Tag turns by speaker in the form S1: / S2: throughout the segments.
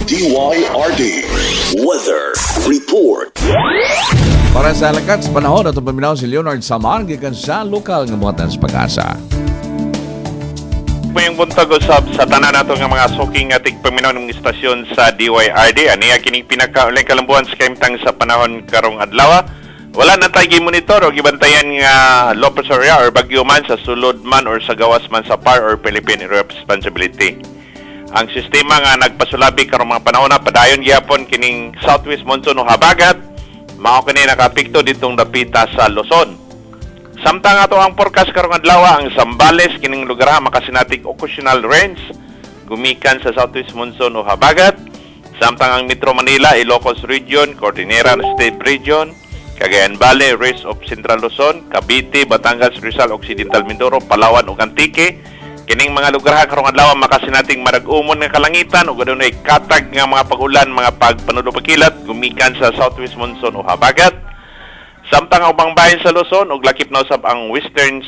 S1: DYRD Weather Report.
S2: Para sa lakat sa panahon at paminaw si Leonard Samar gikan sa lokal nga buhatan sa Pag-asa.
S3: Mayong buntag usab sa tanan nato nga mga suking ating paminaw ng istasyon sa DYRD. Aniya kining pinakauling kalambuan sa kaimtang sa panahon karong adlaw. Wala na tayo gi-monitor o gibantayan nga low pressure area or bagyo man sa sulod man or sa gawas man sa PAR or Philippine Area of Responsibility. Ang sistema nga nagpasulabi karong mga panahon na padayon gyapon kining southwest monsoon o habagat mao kini nakapikto ditong dapita sa Luzon. Samtang ato ang forecast karong adlaw ang Zambales kining lugar makasinatig occasional rains gumikan sa southwest monsoon o habagat. Samtang ang Metro Manila, Ilocos Region, Cordillera State Region, Cagayan Valley, Rest of Central Luzon, Cavite, Batangas, Rizal, Occidental Mindoro, Palawan ug Antique. Kining mga lugar karong adlaw makasinating marag-umon nga kalangitan ug adunay katag nga mga pag-ulan, mga pagpanulupagkilat gumikan sa southwest monsoon o habagat. Samtang ang ubang bahin sa Luzon ug lakip na usab ang western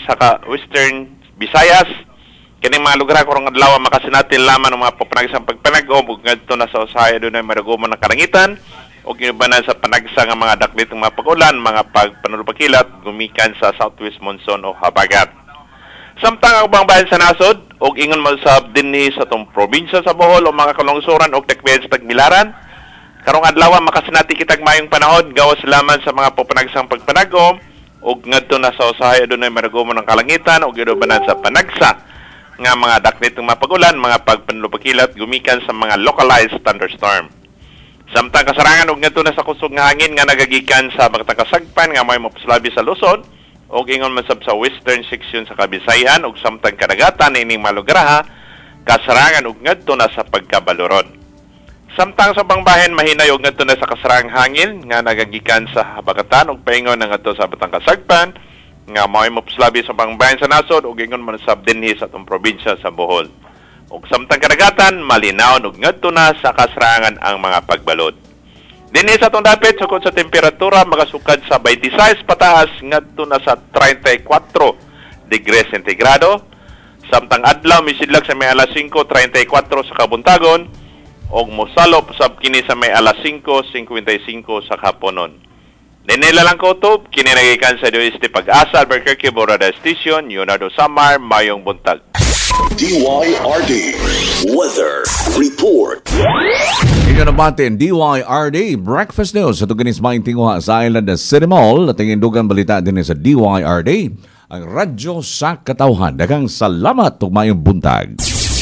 S3: Visayas. Kining mga lugar karong adlaw makasinatin lamang ng mga papanagsa pagpanag-om ug ngadto na sa usahay adunay marag-umon nga kalangitan ug ginubanan sa panagsa nga mga daklit ng mga pag-ulan, mga pagpanulupagkilat gumikan sa southwest monsoon o habagat. Samtang ang ubang bahin sa nasod ug ingon mo sa dinhi sa tong probinsya sa Bohol o mga kalungsuran ug Tagbiyan sa Tagbilaran karong adlaw makasinati kitag mayong panahon gawas lamang sa mga papanagsang pagpanagom ug ngadto na sa usahay adunay maragomon ng kalangitan ug ginubanan sa panagsa nga mga daklit ng mga pag-ulan, mga pagpanulupagkilat gumikan sa mga localized thunderstorm. Samtang kasarangan ug ngadto na sa kusog nga hangin nga nagagikan sa Bagtang Kasagpan nga may mopaslabi sa Luzon og ingon man sab sa western section sa Kabisayan ug samtang kadagatan ining malugraha kasarangan ug ngadto na sa pagkabaluron. Samtang sa bangbahen mahinay ug ngadto na sa kasarangang hangin nga nagagikan sa habagatan ug paingon na ngadto sa Batang Kasagpan nga mao mopaslabi sa bangbahen sa nasod ug ingon man sab dinhi sa atong probinsya sa Bohol. Ug samtang kadagatan malinaw ug ngadto na sa kasarangan ang mga pagbalod. Dinhi sa atong dapit sukod sa temperatura makasukad sa 26 pataas ngadto na sa 34 degrees sentigrado. Samtang adlaw misidlag sa may alas 5:34 sa kabuntagon ug mosalop sab kini sa may alas 5:55 sa haponon. Dinhi lang kutob kini nagikan sa DOST Pag-asa Albuquerque Borada Station, Leonardo Samar, mayong buntag.
S1: DYRD Weather Report.
S2: Ito na batin, DYRD Breakfast News. Sa tuginis maing tinguha sa Island City Mall at ang indugang balita din sa DYRD, ang radyo sa katawhan. Daghang salamat ug mayong buntag.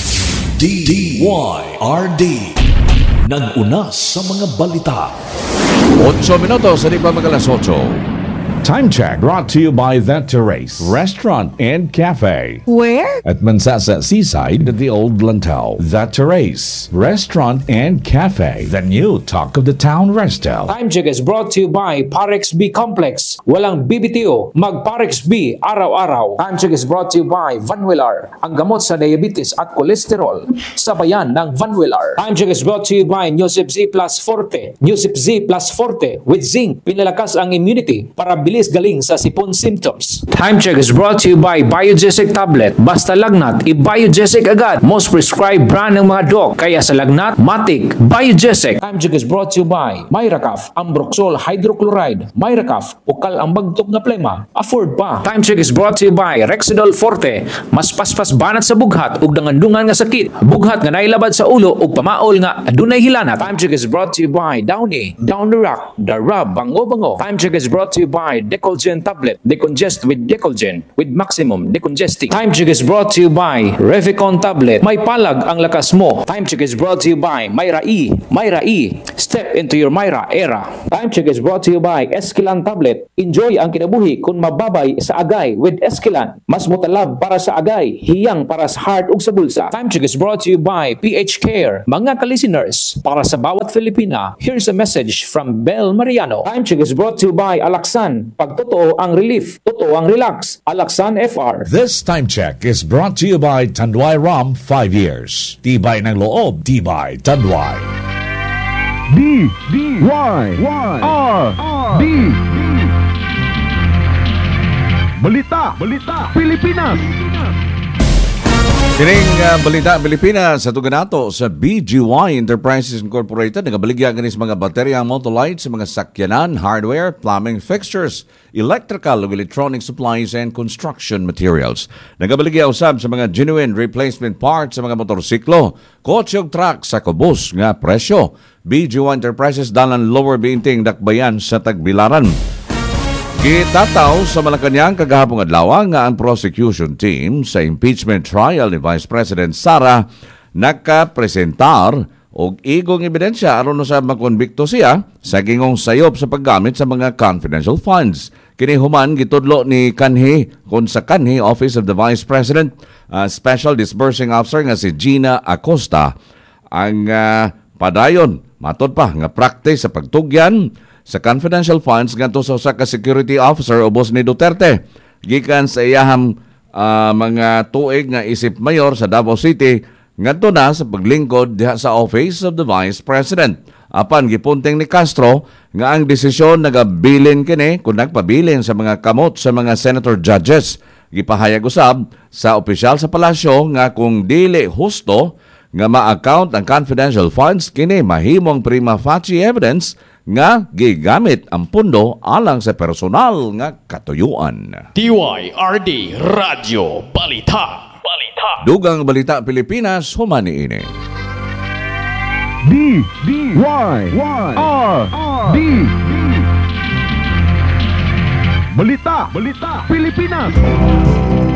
S1: DYRD nag-una sa mga balita.
S2: 8 minutos, sa di pa mag-alas 8. Time check brought to you by The Terrace Restaurant and Cafe.
S4: Where?
S2: At Mansasa Seaside at the Old Lantau. The Terrace Restaurant and Cafe. The new talk of the town Restel.
S5: Time check is brought to you by Parex B Complex. Walang BBTO, mag Parex B araw-araw. Time check is brought to you by Vanwillar. Ang gamot sa diabetes at kolesterol. Sabayan ng Vanwillar. Time check is brought to you by Newsip Z Plus Forte. Newsip Z Plus Forte with zinc. Pinalakas ang immunity para bilis galing sa sipon symptoms. Time check is brought to you by Biogesic Tablet. Basta lagnat, i-Biogesic agad. Most prescribed brand ng mga doc. Kaya sa lagnat, matik, Biogesic. Time check is brought to you by Myracaf, Ambroxol Hydrochloride. Myracaf, ukal ang bagtok na plema. Afford pa. Time check is brought to you by Rexidol Forte. Mas paspas banat sa bughat ug dangandungan nga sakit. Bughat nga nailabad sa ulo ug pamaol nga adunay hilanat. Time check is brought to you by Downy, Down the Rock, The Rub, Bango. Time check is brought to you by Decolgen Tablet. Decongest with Decolgen with maximum decongesting. Time check is brought to you by Revicon Tablet. May palag ang lakas mo. Time check is brought to you by Myra E. Myra E. Step into your Myra era. Time check is brought to you by Esquilan Tablet. Enjoy ang kinabuhi kung mababay sa agay with Esquilan. Mas mutalab para sa agay, hiyang para sa heart ug sa bulsa. Time check is brought to you by PH Care. Mga ka-listeners, para sa bawat Filipina, here's a message from Bel Mariano. Time check is brought to you by Alaxan. Pag totoo ang relief, totoo ang relax. Alaxan FR.
S2: This time check is brought to you by Tanduay Rum 5 years. Tibay ng loob, tibay Tanduay.
S6: DYYRD Balita Pilipinas.
S2: Kining balita Pilipinas sa tuganato sa BGY Enterprises Incorporated nagabaligya ganis mga baterya Motolite sa mga sakyanan, hardware, plumbing fixtures, electrical ug electronic supplies and construction materials. Nagabaligya usab sa mga genuine replacement parts sa mga motorsiklo, kotse ug truck sa kubos nga presyo. BGY Enterprises dalan lower binting dakbayan sa Tagbilaran. Gitataw sa Malacañang kagahapong adlaw nga ang prosecution team sa impeachment trial ni Vice President Sara nakapresentar og igong ebidensya aron sa makonbikto siya sa gingong sayop sa paggamit sa mga confidential funds. Kini human gitudlo ni kanhi kon sa kanhi Office of the Vice President Special Disbursing Officer nga si Gina Acosta ang padayon matod pa nga practice sa pagtugyan sa confidential funds ngadto sa usa ka security officer o boss ni Duterte gikan sa iyahang mga tuig nga isip mayor sa Davao City ngadto na sa paglingkod diha sa Office of the Vice President. Apan gipunting ni Castro nga ang desisyon nagabilin kini kung nagpabilin sa mga kamot sa mga senator judges. Gipahayag usab sa opisyal sa palasyo nga kung dili husto nga ma-account ang confidential funds kini mahimong prima facie evidence nga gigamit ang pundo alang sa personal nga katuyuan.
S4: DYRD Radio Balita.
S2: Dugang Balita Pilipinas, humani ini.
S6: DYRD Balita Pilipinas.